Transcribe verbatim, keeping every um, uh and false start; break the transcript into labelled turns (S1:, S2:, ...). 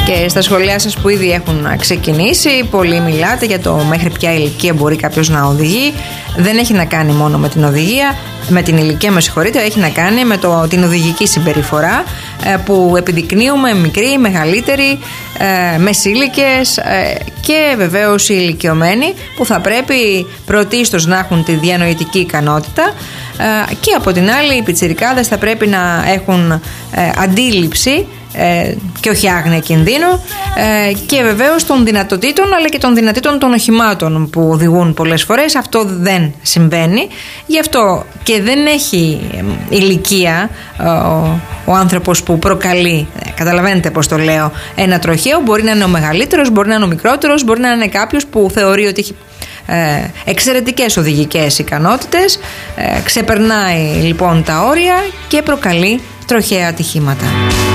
S1: Και στα σχολεία σας που ήδη έχουν ξεκινήσει, πολλοί μιλάτε για το μέχρι ποια ηλικία μπορεί κάποιος να οδηγεί. Δεν έχει να κάνει μόνο με την οδηγία, με την ηλικία, με συγχωρείτε, έχει να κάνει με το, την οδηγική συμπεριφορά που επιδεικνύουμε μικροί, μεγαλύτεροι, μεσήλικες και βεβαίως οι ηλικιωμένοι, που θα πρέπει πρωτίστως να έχουν τη διανοητική ικανότητα και από την άλλη οι πιτσιρικάδες θα πρέπει να έχουν αντίληψη και όχι άγνοια κινδύνου και βεβαίως των δυνατοτήτων αλλά και των δυνατήτων των οχημάτων που οδηγούν πολλές φορές. Αυτό δεν συμβαίνει, γι' αυτό και δεν έχει ηλικία ο, ο άνθρωπος που προκαλεί, καταλαβαίνετε πως το λέω, ένα τροχαίο. Μπορεί να είναι ο μεγαλύτερος, μπορεί να είναι ο μικρότερος, μπορεί να είναι κάποιος που θεωρεί ότι έχει Ε, εξαιρετικές οδηγικές ικανότητες, ε, ξεπερνάει λοιπόν τα όρια και προκαλεί τροχαία ατυχήματα.